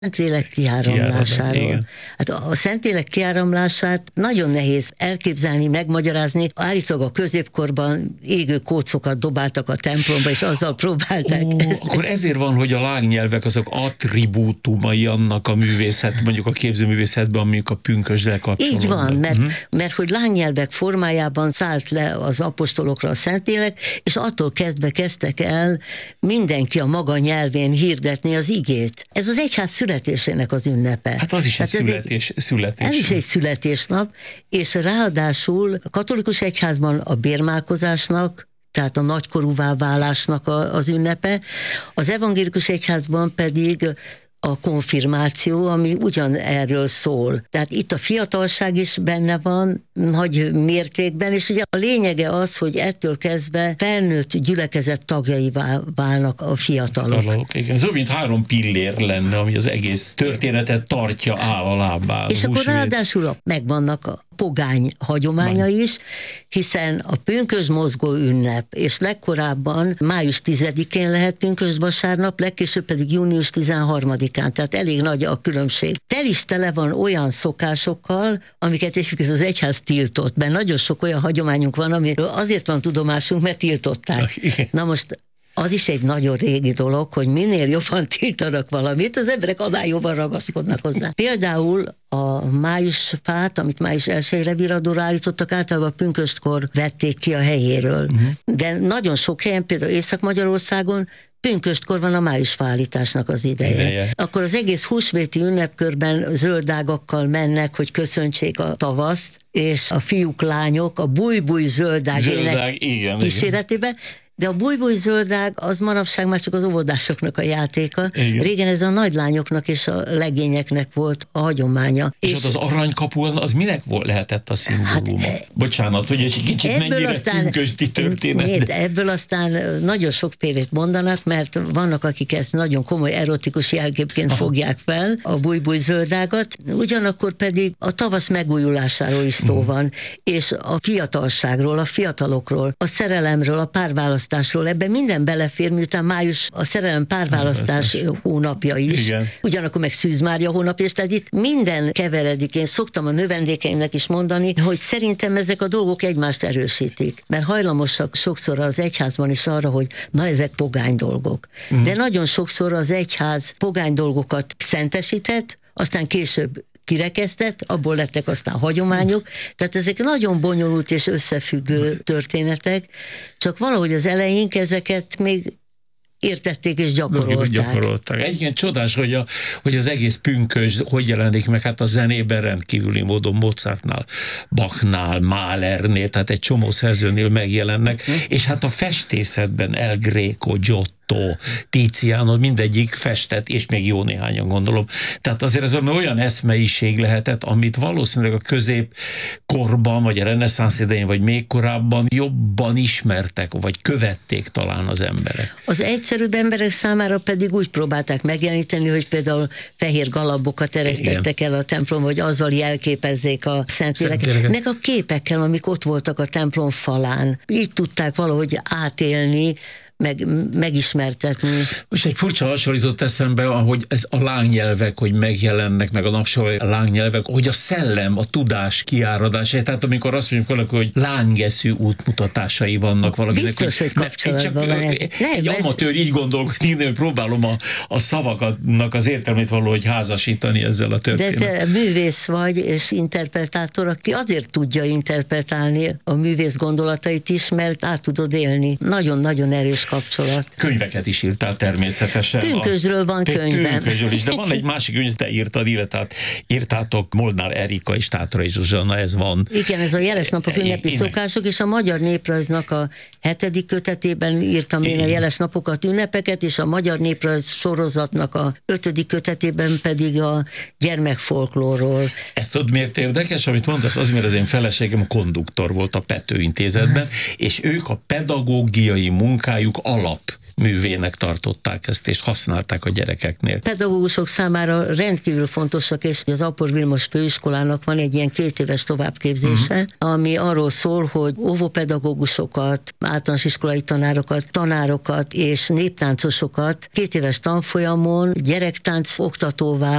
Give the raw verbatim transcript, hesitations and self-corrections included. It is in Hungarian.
Szentlélek kiáramlásáról. Hát a Szentlélek kiáramlását nagyon nehéz elképzelni, megmagyarázni. Állítólag a középkorban égő kócokat dobáltak a templomba, és azzal próbálták. Ó, akkor ezért van, hogy a lángnyelvek azok attribútumai annak a művészet, mondjuk a képzőművészetben, amik a pünkösddel kapcsolódnak. Így van, mert, uh-huh. mert hogy lángnyelvek formájában szállt le az apostolokra a Szentlélek, és attól kezdve kezdtek el mindenki a maga nyelvén hirdetni az igét. Ez az egyház születésének az ünnepe. Hát az is egy születés, egy, születés. Ez is egy születésnap, és ráadásul a katolikus egyházban a bérmálkozásnak, tehát a nagykorúvá válásnak a, az ünnepe, az evangélikus egyházban pedig a konfirmáció, ami ugyan erről szól. Tehát itt a fiatalság is benne van, nagy mértékben, és ugye a lényege az, hogy ettől kezdve felnőtt gyülekezet tagjaivá válnak a fiatalok. Fiatalok, igen. Ez mint három pillér lenne, ami az egész történetet tartja áll a lábán. És akkor ráadásul megvannak a pogány hagyománya is, hiszen a pünkösd mozgó ünnep, és legkorábban május tizedikén lehet pünkösdvasárnap, legkésőbb pedig június tizenharmadikán, tehát elég nagy a különbség. Tel is tele van olyan szokásokkal, amiket és ez az egyház tiltott, mert nagyon sok olyan hagyományunk van, amiről azért van tudomásunk, mert tiltották. Na most az is egy nagyon régi dolog, hogy minél jobban tiltanak valamit, az emberek annál jobban ragaszkodnak hozzá. Például a májusfát, amit május elsejére viradóra állítottak, általában pünköstkor vették ki a helyéről. Uh-huh. De nagyon sok helyen, például Észak-Magyarországon pünköstkor van a májusfállításnak az ideje. ideje. Akkor az egész húsvéti ünnepkörben zöldágakkal mennek, hogy köszöntsék a tavaszt, és a fiúk, lányok a búj-búj zöldág, zöldág kíséretében. De a búj-búj-zöldág az manapság már csak az óvodásoknak a játéka. Igen. Régen ez a nagylányoknak és a legényeknek volt a hagyománya. És, és ott az aranykapu, az minek volt, lehetett a szimbóluma? Hát, Bocsánat, hogy egy kicsit mennyire aztán, pünkösdi történet. Nézd, ebből aztán nagyon sokfélét mondanak, mert vannak, akik ezt nagyon komoly erotikus jelképként Aha. fogják fel, a búj-búj-zöldágat, ugyanakkor pedig a tavasz megújulásáról is szó van, mm. és a fiatalságról, a fiatalokról, a szerelemről, a párválasztásról, ebben minden belefér, miután május a szerelem párválasztás hónapja is, igen. Ugyanakkor meg Szűz Mária hónapja, és tehát itt minden keveredik. Én szoktam a növendékeimnek is mondani, hogy szerintem ezek a dolgok egymást erősítik, mert hajlamosak sokszor az egyházban is arra, hogy na ezek pogány dolgok. Mm. De nagyon sokszor az egyház pogány dolgokat szentesített, aztán később kirekesztett, abból lettek aztán hagyományok, tehát ezek nagyon bonyolult és összefüggő történetek, csak valahogy az elején ezeket még értették és gyakorolták. gyakorolták. Egyébként csodás, hogy, a, hogy az egész pünkösd hogy jelenik meg, hát a zenében rendkívüli módon Mozartnál, Bachnál, Mahlernél, tehát egy csomó szerzőnél megjelennek, hm. és hát a festészetben El Greco, Giotto, Tiziano, mindegyik festett, és még jó néhányan gondolom. Tehát azért ez olyan eszmeiség lehetett, amit valószínűleg a középkorban, vagy a reneszánsz idején, vagy még korábban jobban ismertek, vagy követték talán az emberek. Az egyszerűbb emberek számára pedig úgy próbálták megjeleníteni, hogy például fehér galabokat eresztettek el a templomba, hogy azzal jelképezzék a Szentléleket. Meg a képekkel, amik ott voltak a templom falán. Így tudták valahogy átélni, Meg, megismertetni. Most egy furcsa hasonlított eszembe, ahogy ez a lángnyelvek, hogy megjelennek, meg a napsor a lángnyelvek, hogy a szellem, a tudás kiáradása, tehát amikor azt mondjuk valaki, hogy lángeszű útmutatásai vannak valakinek. Biztos, hogy, hogy kapcsolatban van. Egy, egy amatőr így gondolkodik, hogy próbálom a, a szavaknak az értelmét valahogy házasítani ezzel a történetet. De te művész vagy, és interpretátor, aki azért tudja interpretálni a művész gondolatait is, mert át tudod élni. Nagyon-nagyon erős kapcsolat. Könyveket is írtál természetesen. Pünkösdről van könyvem. Pünkösdről is, de van egy másik könyv, te írtad, illetve írtátok Molnár Erika és Tátrai Zsuzsanna, ez van. Igen, ez a Jeles napok ünnepi én... szokások, és a Magyar Néprajznak a hetedik kötetében írtam én, én a Jeles napokat, ünnepeket, és a Magyar Néprajz sorozatnak a ötödik kötetében pedig a gyermekfolklórról. Ezt tudod, miért érdekes, amit mondasz? Az, mert az én feleségem konduktor volt a Pető Intézetben, és ők a pedagógiai munkájuk alap művének tartották ezt, és használták a gyerekeknél. Pedagógusok számára rendkívül fontosak, és az Apor Vilmos Főiskolának van egy ilyen két éves továbbképzése, uh-huh. ami arról szól, hogy óvópedagógusokat, általános iskolai tanárokat, tanárokat és néptáncosokat két éves tanfolyamon gyerektánc oktatóvá